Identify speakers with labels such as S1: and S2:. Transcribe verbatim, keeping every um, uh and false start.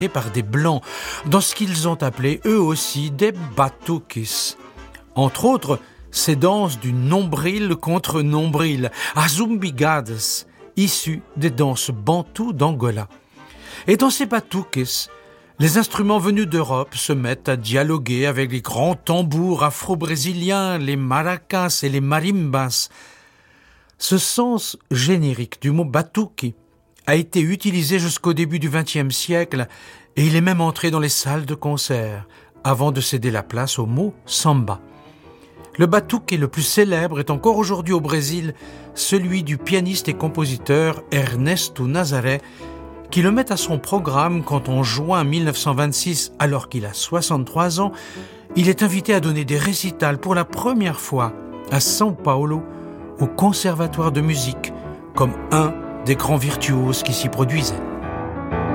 S1: par des Blancs, dans ce qu'ils ont appelé eux aussi des batuques. Entre autres, ces danses du nombril contre nombril, azumbigadas, issues des danses bantoues d'Angola. Et dans ces batuques, les instruments venus d'Europe se mettent à dialoguer avec les grands tambours afro-brésiliens, les maracas et les marimbas. Ce sens générique du mot batuque a été utilisé jusqu'au début du vingtième siècle et il est même entré dans les salles de concert avant de céder la place au mot samba. Le batuque le plus célèbre est encore aujourd'hui au Brésil celui du pianiste et compositeur Ernesto Nazaré qui le met à son programme quand en juin mille neuf cent vingt-six, alors qu'il a soixante-trois ans, il est invité à donner des récitals pour la première fois à São Paulo au Conservatoire de musique comme un des grands virtuoses qui s'y produisaient.